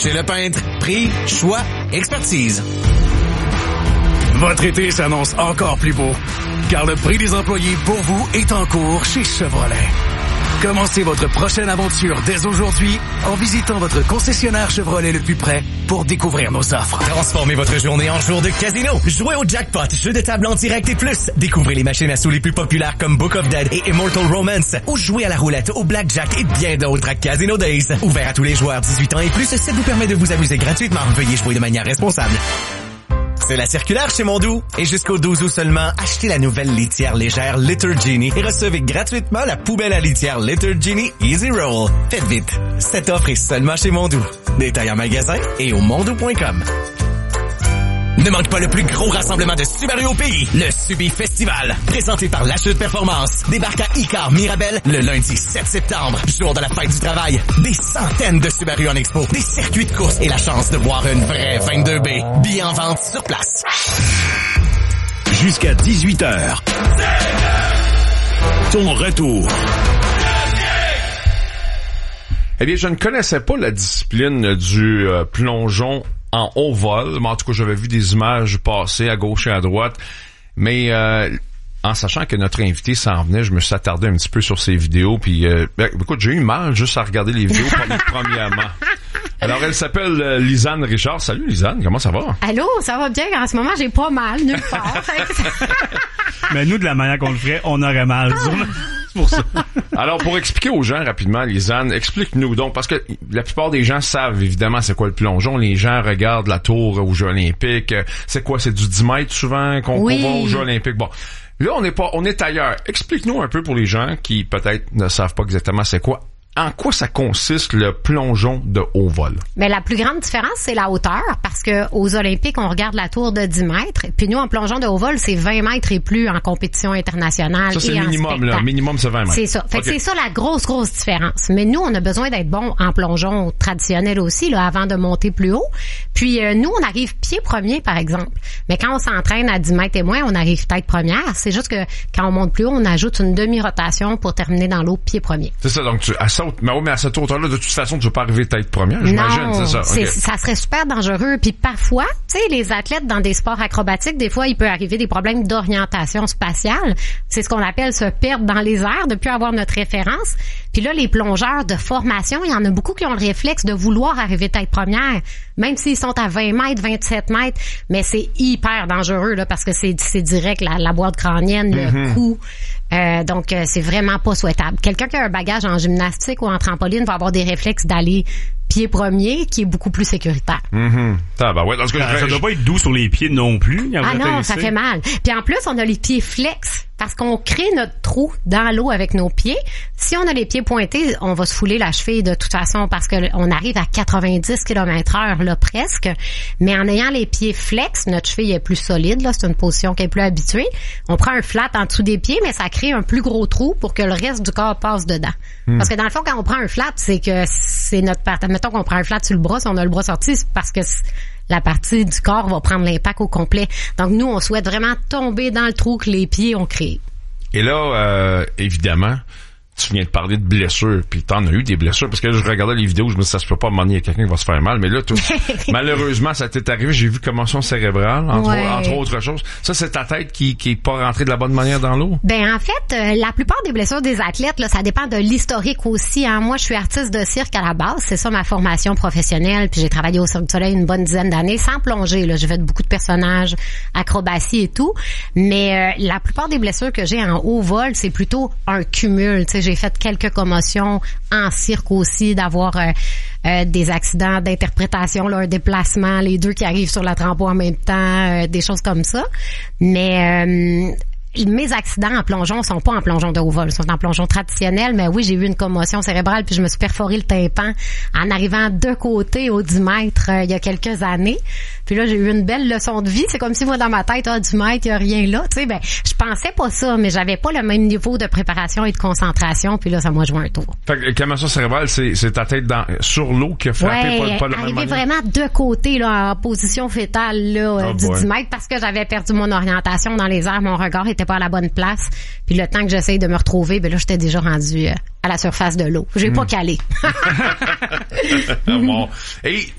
Chez Le Peintre, prix, choix, expertise. Votre été s'annonce encore plus beau, car le prix des employés pour vous est en cours chez Chevrolet. Commencez votre prochaine aventure dès aujourd'hui en visitant votre concessionnaire Chevrolet le plus près pour découvrir nos offres. Transformez votre journée en jour de casino. Jouez au jackpot, jeu de table en direct et plus. Découvrez les machines à sous les plus populaires comme Book of Dead et Immortal Romance. Ou jouez à la roulette, au blackjack et bien d'autres à Casino Days. Ouvert à tous les joueurs 18 ans et plus, ça vous permet de vous amuser gratuitement. Veuillez jouer de manière responsable. C'est la circulaire chez Mondou. Et jusqu'au 12 août seulement, achetez la nouvelle litière légère Litter Genie et recevez gratuitement la poubelle à litière Litter Genie Easy Roll. Faites vite. Cette offre est seulement chez Mondou. Détail en magasin et au mondou.com. Ne manque pas le plus gros rassemblement de Subaru au pays, le Subi Festival. Présenté par La Chute Performance. Débarque à Icar Mirabel le lundi 7 septembre, jour de la fête du travail. Des centaines de Subaru en expo, des circuits de course et la chance de voir une vraie 22B. Billets en vente sur place. Jusqu'à 18h. Ton retour. Eh bien, je ne connaissais pas la discipline du plongeon en haut vol, mais en tout cas, j'avais vu des images passer à gauche et à droite, mais en sachant que notre invité s'en venait, je me suis attardé un petit peu sur ses vidéos, puis écoute, j'ai eu mal juste à regarder les vidéos premièrement. Alors, elle s'appelle Lisanne Richard. Salut Lisanne, comment ça va? Allô, ça va bien? En ce moment, j'ai pas mal, nulle part. Mais nous, de la manière qu'on le ferait, on aurait mal. C'est pour ça. Alors, pour expliquer aux gens rapidement, Lisanne, explique-nous donc, parce que la plupart des gens savent évidemment c'est quoi le plongeon. Les gens regardent la tour aux Jeux Olympiques. C'est quoi? C'est du 10 mètres souvent qu'on va aux Jeux Olympiques. Bon. Là, on est ailleurs. Explique-nous un peu pour les gens qui peut-être ne savent pas exactement c'est quoi. En quoi ça consiste le plongeon de haut vol? Mais la plus grande différence, c'est la hauteur, parce que aux Olympiques, on regarde la tour de 10 mètres, puis nous, en plongeon de haut vol, c'est 20 mètres et plus en compétition internationale. Ça, c'est et le minimum, là. Minimum, c'est 20 mètres. C'est ça. Fait que c'est ça la grosse différence. Mais nous, on a besoin d'être bon en plongeon traditionnel aussi, là, avant de monter plus haut. Puis, nous, on arrive pied premier, par exemple. Mais quand on s'entraîne à 10 mètres et moins, on arrive tête première. C'est juste que quand on monte plus haut, on ajoute une demi-rotation pour terminer dans l'eau pied premier. C'est ça. Donc, mais à cette hauteur-là, de toute façon, tu ne veux pas arriver tête première, j'imagine, non, c'est ça. Okay. Ça serait super dangereux. Puis parfois, tu sais, les athlètes dans des sports acrobatiques, des fois, il peut arriver des problèmes d'orientation spatiale. C'est ce qu'on appelle se perdre dans les airs, de plus avoir notre référence. Puis là, les plongeurs de formation, il y en a beaucoup qui ont le réflexe de vouloir arriver tête première, même s'ils sont à 20 mètres, 27 mètres. Mais c'est hyper dangereux, là, parce que c'est direct la boîte crânienne, le cou. Donc, c'est vraiment pas souhaitable. Quelqu'un qui a un bagage en gymnastique ou en trampoline va avoir des réflexes d'aller pied premier, qui est beaucoup plus sécuritaire. Ça doit pas être doux sur les pieds non plus. Ah non, ça fait mal. Puis en plus, on a les pieds flex, parce qu'on crée notre trou dans l'eau avec nos pieds. Si on a les pieds pointés, on va se fouler la cheville de toute façon, parce que on arrive à 90 km/h, là, presque. Mais en ayant les pieds flex, notre cheville est plus solide, là. C'est une position qui est plus habituée. On prend un flat en dessous des pieds, mais ça crée un plus gros trou pour que le reste du corps passe dedans. Parce que dans le fond, quand on prend un flat, c'est que c'est notre partie. Mettons qu'on prend un flat sur le bras, si on a le bras sorti, c'est parce que la partie du corps va prendre l'impact au complet. Donc, nous, on souhaite vraiment tomber dans le trou que les pieds ont créé. Et là, évidemment, tu viens de parler de blessures, puis t'en as eu des blessures, parce que là, je regardais les vidéos, je me dis, ça se peut pas m'emmener, il y a quelqu'un qui va se faire mal, mais là, malheureusement, ça t'est arrivé, j'ai vu commotion cérébrale, entre autres choses. Ça, c'est ta tête qui est pas rentrée de la bonne manière dans l'eau? Ben, en fait, la plupart des blessures des athlètes, là, ça dépend de l'historique aussi, hein. Moi, je suis artiste de cirque à la base, c'est ça ma formation professionnelle, puis j'ai travaillé au Cirque du Soleil une bonne dizaine d'années, sans plonger, là. J'ai fait beaucoup de personnages, acrobatie et tout, mais la plupart des blessures que j'ai en haut vol, c'est plutôt un cumul, tu sais, j'ai fait quelques commotions en cirque aussi, d'avoir des accidents d'interprétation, là, un déplacement, les deux qui arrivent sur la trampo en même temps, des choses comme ça. Mais mes accidents en plongeon sont pas en plongeon de haut vol, sont en plongeon traditionnel, mais oui, j'ai eu une commotion cérébrale puis je me suis perforé le tympan en arrivant de côté au 10 mètres il y a quelques années. Puis là, j'ai eu une belle leçon de vie. C'est comme si moi, dans ma tête, 10 mètres, il y a rien là. Tu sais, ben, je pensais pas ça, mais j'avais pas le même niveau de préparation et de concentration. Puis là, ça m'a joué un tour. Fait que commotion cérébrale, c'est ta tête sur l'eau qui a frappé pas le même manière. Vraiment de côté, là, en position fétale, là, du 10 mètres, parce que j'avais perdu mon orientation dans les airs. Mon regard était pas à la bonne place. Puis le temps que j'essaye de me retrouver, ben là, j'étais déjà rendu à la surface de l'eau. J'ai pas calé. Bon. Et